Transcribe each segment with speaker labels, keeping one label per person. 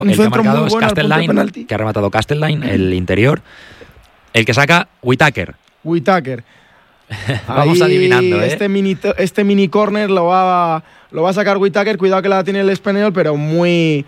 Speaker 1: El que ha marcado es
Speaker 2: al punto de
Speaker 1: Castelline,
Speaker 2: penalti.
Speaker 1: que ha rematado Castelline, el interior. El que saca, Whittaker. Vamos adivinando, ¿eh?
Speaker 2: Este mini corner lo va a sacar Whittaker. Cuidado que la tiene el español, pero muy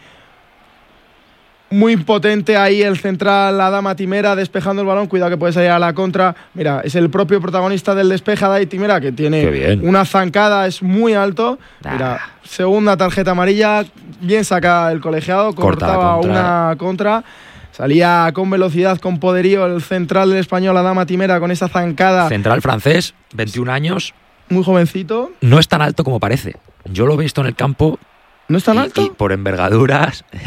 Speaker 2: potente ahí el central, la dama Timera, despejando el balón. Cuidado que puede salir a la contra. Mira, es el propio protagonista del despeje, Dai Timera, que tiene una zancada, es muy alto. Mira, segunda tarjeta amarilla. Bien saca el colegiado, cortaba una contra. Salía con velocidad, con poderío el central del español, Adama Timera, con esa zancada.
Speaker 1: Central francés, 21 años.
Speaker 2: Muy jovencito.
Speaker 1: No es tan alto como parece. Yo lo he visto en el campo.
Speaker 2: ¿No es tan alto?
Speaker 1: Y por envergadura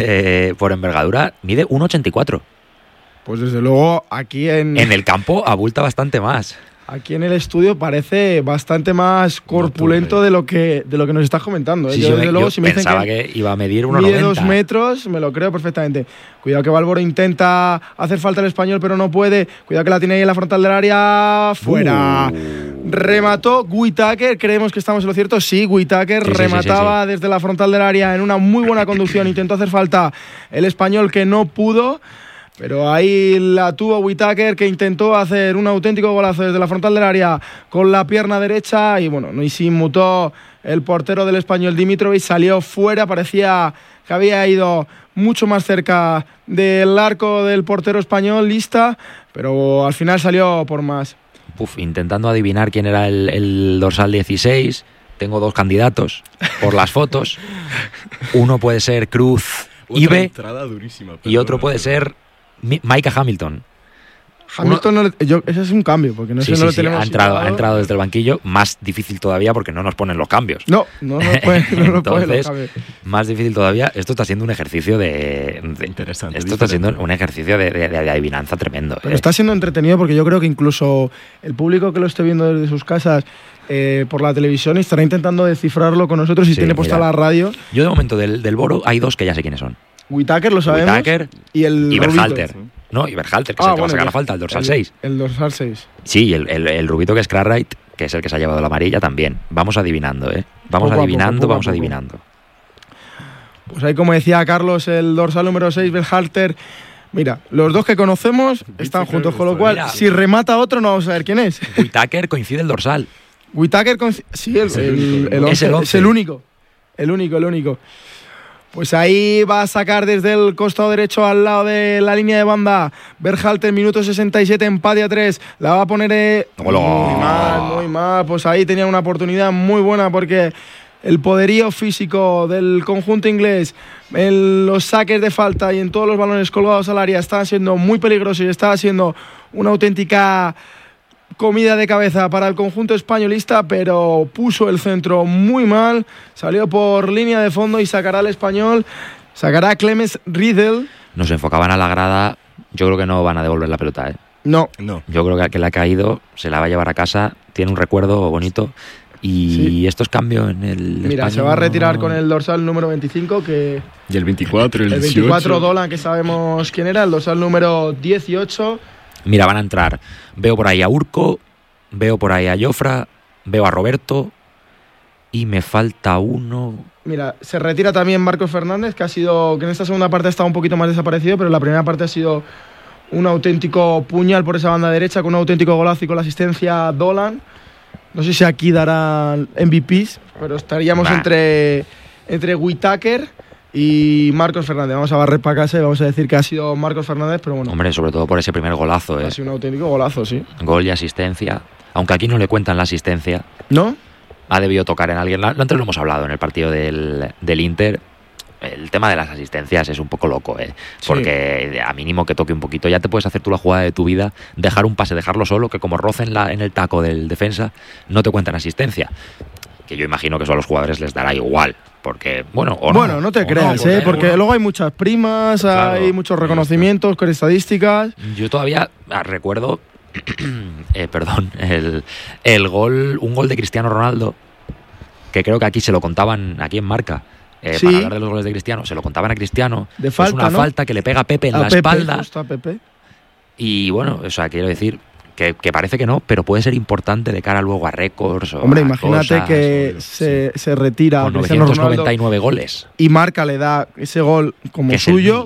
Speaker 1: mide 1,84.
Speaker 2: Pues desde luego aquí en
Speaker 1: el campo abulta bastante más.
Speaker 2: Aquí en el estudio parece bastante más corpulento de lo que nos estás comentando.
Speaker 1: Sí,
Speaker 2: yo desde luego, si me
Speaker 1: pensaba que iba a medir 1,90.
Speaker 2: Mide 2 metros, me lo creo perfectamente. Cuidado que Bálvaro intenta hacer falta al español, pero no puede. Cuidado que la tiene ahí en la frontal del área. Fuera. Remató Whittaker, creemos que estamos en lo cierto. Sí, Whittaker remataba desde la frontal del área en una muy buena conducción. Intentó hacer falta el español, que no pudo. Pero ahí la tuvo Whittaker, que intentó hacer un auténtico golazo desde la frontal del área con la pierna derecha. Y bueno, no se inmutó el portero del español, Dimitrovic, salió fuera. Parecía que había ido mucho más cerca del arco del portero español, Lista, pero al final salió por más.
Speaker 1: Intentando adivinar quién era el dorsal 16. Tengo 2 candidatos por las fotos. Uno puede ser Cruz Ibe y otro puede ser Micah Hamilton.
Speaker 2: Ese es un cambio, porque no lo tenemos.
Speaker 1: Ha entrado desde el banquillo. Más difícil todavía porque no nos ponen los cambios.
Speaker 2: No Entonces,
Speaker 1: más difícil todavía. Esto está siendo un ejercicio
Speaker 3: interesante.
Speaker 1: Esto está siendo un ejercicio de adivinanza tremendo.
Speaker 2: Pero está siendo entretenido, porque yo creo que incluso el público que lo esté viendo desde sus casas por la televisión estará intentando descifrarlo con nosotros si tiene puesta la radio.
Speaker 1: Yo de momento del Boro hay 2 que ya sé quiénes son.
Speaker 2: Whittaker, lo sabemos.
Speaker 1: Whittaker
Speaker 2: y el
Speaker 1: Berhalter. No, y Berhalter, que es el que va a sacar la falta, el dorsal 6.
Speaker 2: El dorsal 6.
Speaker 1: Sí, el rubito que es Cartwright, que es el que se ha llevado la amarilla también. Vamos adivinando, ¿eh? Vamos adivinando.
Speaker 2: Pues ahí, como decía Carlos, el dorsal número 6, Berhalter. Mira, los 2 que conocemos están juntos, con lo cual, si remata otro, no vamos a ver quién es.
Speaker 1: Whittaker coincide el dorsal.
Speaker 2: Whittaker sí, el 11, es el único. El único. Pues ahí va a sacar desde el costado derecho al lado de la línea de banda Berhalter, minuto 67, empate a 3. La va a poner muy mal. Pues ahí tenía una oportunidad muy buena, porque el poderío físico del conjunto inglés en los saques de falta y en todos los balones colgados al área estaba siendo muy peligroso y estaba siendo una auténtica comida de cabeza para el conjunto españolista, pero puso el centro muy mal, salió por línea de fondo y sacará el español, sacará a Clemens Riedel.
Speaker 1: Nos enfocaban a la grada, yo creo que no van a devolver la pelota, ¿eh?
Speaker 2: No.
Speaker 1: Yo creo que le ha caído, se la va a llevar a casa, tiene un recuerdo bonito. Y estos cambios en el
Speaker 2: Mira, se va a retirar con el dorsal número 25, que...
Speaker 3: Y el 24, el 18.
Speaker 2: El 24 Dolan, que sabemos quién era, el dorsal número 18...
Speaker 1: Mira, van a entrar. Veo por ahí a Urco, veo por ahí a Jofra, veo a Roberto y me falta uno.
Speaker 2: Mira, se retira también Marcos Fernández, que en esta segunda parte ha estado un poquito más desaparecido, pero en la primera parte ha sido un auténtico puñal por esa banda derecha, con un auténtico golazo y con la asistencia Dolan. No sé si aquí darán MVPs, pero estaríamos entre Whittaker y Marcos Fernández. Vamos a barrer para casa y vamos a decir que ha sido Marcos Fernández, pero bueno.
Speaker 1: Hombre, sobre todo por ese primer golazo.
Speaker 2: Ha sido un auténtico golazo, sí.
Speaker 1: Gol y asistencia. Aunque aquí no le cuentan la asistencia.
Speaker 2: ¿No?
Speaker 1: Ha debido tocar en alguien. Antes lo hemos hablado en el partido del Inter. El tema de las asistencias es un poco loco, ¿eh? Porque a mínimo que toque un poquito, ya te puedes hacer tú la jugada de tu vida, dejar un pase, dejarlo solo, que como rocen en el taco del defensa, no te cuentan asistencia. Que yo imagino que eso a los jugadores les dará igual. Porque,
Speaker 2: no te creas, porque luego hay muchas primas, claro, hay muchos reconocimientos con estadísticas.
Speaker 1: Yo todavía recuerdo, un gol de Cristiano Ronaldo, que creo que aquí se lo contaban, aquí en Marca, para hablar de los goles de Cristiano, se lo contaban a Cristiano.
Speaker 2: De falta,
Speaker 1: es una falta que le pega a Pepe en la espalda.
Speaker 2: Justo a Pepe.
Speaker 1: Y bueno, o sea, quiero decir que parece que no, pero puede ser importante de cara luego a récords.
Speaker 2: Hombre, imagínate cosas, que se retira
Speaker 1: con 999 goles
Speaker 2: y Marca le da ese gol como
Speaker 1: que
Speaker 2: suyo.